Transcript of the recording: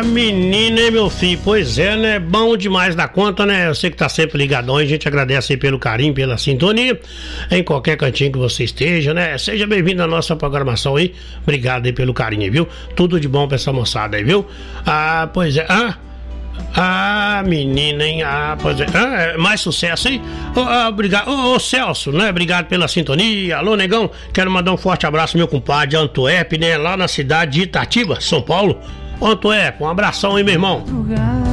menina, hein, meu filho? Pois é, né? Bom demais da conta, né? Eu sei que tá sempre ligadão, a gente agradece aí pelo carinho, pela sintonia, em qualquer cantinho que você esteja, né? Seja bem-vindo à nossa programação aí. Obrigado aí pelo carinho, viu? Tudo de bom pra essa moçada aí, viu? Ah, pois é. Menina, hein? Pois é. Mais sucesso, hein? Obrigado. Ô, Celso, né? Obrigado pela sintonia. Alô, negão. Quero mandar um forte abraço ao meu compadre Antuérpia, né? Lá na cidade de Itatiba, São Paulo. Antuérpia, um abração aí, meu irmão.